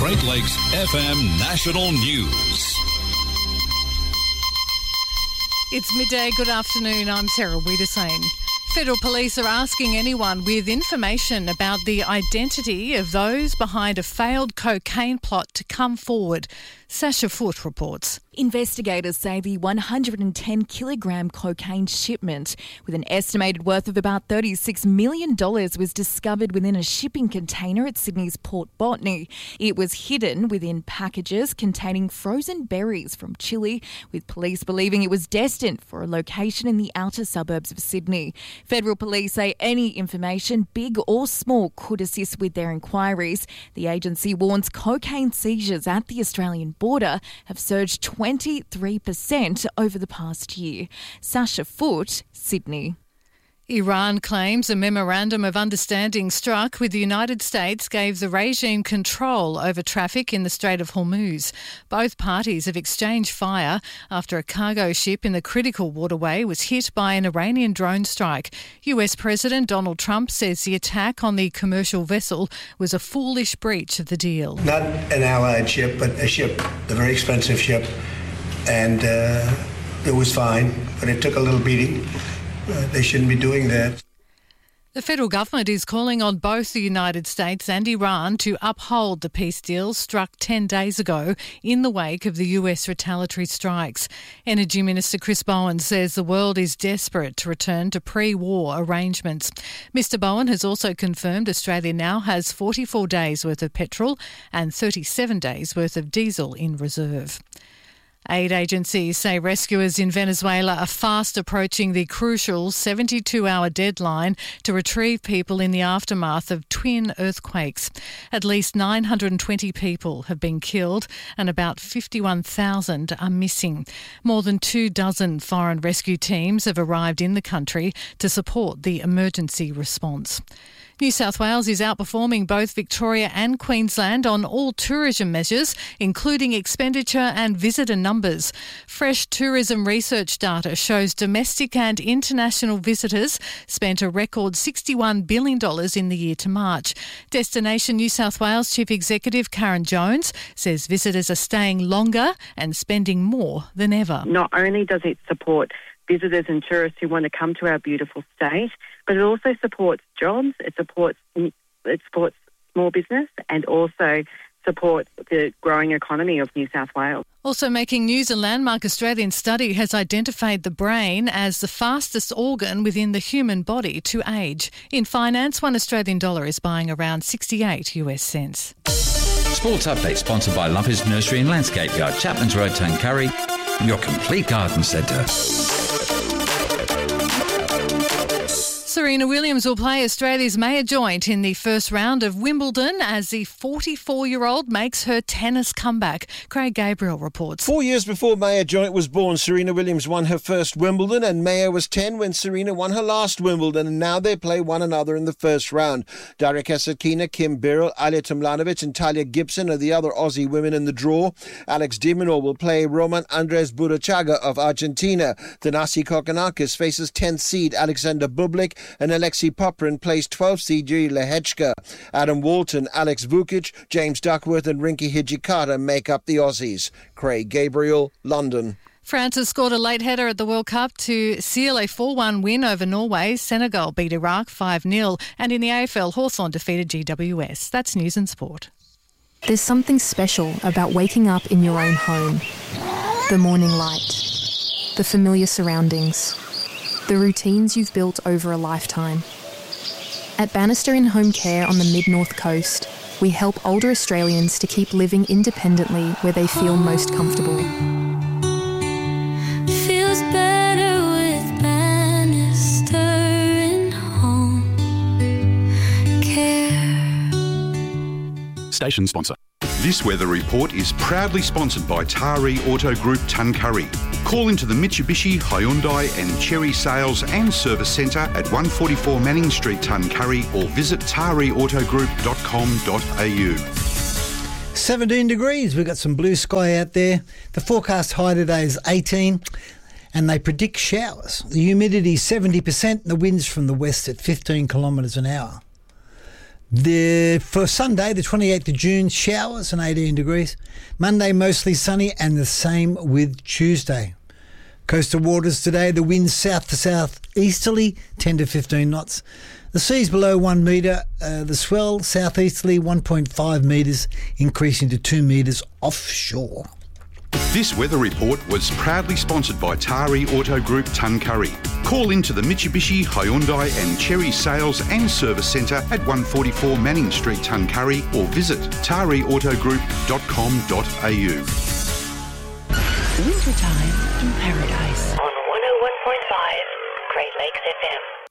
Great Lakes FM National News. It's midday. Good afternoon. I'm Sarah Wiedersane. Federal Police are asking anyone with information about the identity of those behind a failed cocaine plot to come forward. Sasha Foote reports. Investigators say the 110-kilogram cocaine shipment with an estimated worth of about $36 million was discovered within a shipping container at Sydney's Port Botany. It was hidden within packages containing frozen berries from Chile, with police believing it was destined for a location in the outer suburbs of Sydney. Federal Police say any information, big or small, could assist with their inquiries. The agency warns cocaine seizures at the Australian border have surged 23% over the past year. Sasha Foote, Sydney. Iran claims a memorandum of understanding struck with the United States gave the regime control over traffic in the Strait of Hormuz. Both parties have exchanged fire after a cargo ship in the critical waterway was hit by an Iranian drone strike. US President Donald Trump says the attack on the commercial vessel was a foolish breach of the deal. Not an allied ship, but a ship, a very expensive ship, and it was fine, but it took a little beating. They shouldn't be doing that. The federal government is calling on both the United States and Iran to uphold the peace deal struck 10 days ago in the wake of the US retaliatory strikes. Energy Minister Chris Bowen says the world is desperate to return to pre-war arrangements. Mr Bowen has also confirmed Australia now has 44 days worth of petrol and 37 days worth of diesel in reserve. Aid agencies say rescuers in Venezuela are fast approaching the crucial 72-hour deadline to retrieve people in the aftermath of twin earthquakes. At least 920 people have been killed and about 51,000 are missing. More than 24 foreign rescue teams have arrived in the country to support the emergency response. New South Wales is outperforming both Victoria and Queensland on all tourism measures, including expenditure and visitor numbers. Fresh tourism research data shows domestic and international visitors spent a record $61 billion in the year to March. Destination New South Wales Chief Executive Karen Jones says visitors are staying longer and spending more than ever. Not only does it support visitors and tourists who want to come to our beautiful state, but it also supports jobs, it supports small business and also supports the growing economy of New South Wales. Also making news, a landmark Australian study has identified the brain as the fastest organ within the human body to age. In finance, $1 Australian is buying around 68 US cents. Sports update sponsored by Lumpers Nursery and Landscape Yard, Chapman's Road, Tuncurry, your complete garden centre. Serena Williams will play Australia's Maya Joint in the first round of Wimbledon as the 44-year-old makes her tennis comeback. Craig Gabriel reports. 4 years before Maya Joint was born, Serena Williams won her first Wimbledon, and Maya was 10 when Serena won her last Wimbledon, and now they play one another in the first round. Darika Sakina, Kim Birrell, Alia Tomljanovic and Talia Gibson are the other Aussie women in the draw. Alex de Minaur will play Roman Andres Buruchaga of Argentina. Thanasi Kokkinakis faces 10th seed Alexander Bublik, and Alexei Poprin plays 12th seed Yuri Lehechka. Adam Walton, Alex Vukic, James Duckworth and Rinky Hijikata make up the Aussies. Craig Gabriel, London. France has scored a late header at the World Cup to seal a 4-1 win over Norway. Senegal beat Iraq 5-0. And in the AFL, Hawthorn defeated GWS. That's News and Sport. There's something special about waking up in your own home. The morning light. The familiar surroundings. The routines you've built over a lifetime. At Bannister in Home Care on the Mid-North Coast, we help older Australians to keep living independently where they feel most comfortable. Feels better with Bannister in Home Care. Station sponsor. This weather report is proudly sponsored by Taree Auto Group Tuncurry. Call into the Mitsubishi, Hyundai and Chery Sales and Service Centre at 144 Manning Street, Tuncurry, or visit tareautogroup.com.au. 17 degrees. We've got some blue sky out there. The forecast high today is 18 and they predict showers. The humidity is 70% and the winds from the west at 15 kilometres an hour. For Sunday, the 28th of June, showers and 18 degrees. Monday, mostly sunny, and the same with Tuesday. Coastal waters today, the winds south to south-easterly, 10 to 15 knots. The sea's below 1 metre. The swell southeasterly, 1.5 metres, increasing to 2 metres offshore. This weather report was proudly sponsored by Tari Auto Group Tuncurry. Call into the Mitsubishi, Hyundai and Cherry Sales and Service Centre at 144 Manning Street, Tuncurry, or visit tariautogroup.com.au. Wintertime in Paradise on 101.5 Great Lakes FM.